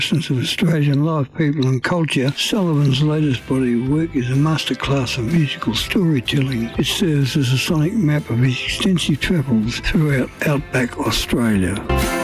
Essence of Australian life, people and culture, Sullivan's latest body of work is a masterclass of musical storytelling. It serves as a sonic map of his extensive travels throughout outback Australia.